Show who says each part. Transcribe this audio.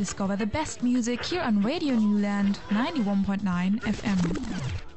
Speaker 1: Discover the best music here on Radio Newland 91.9 FM.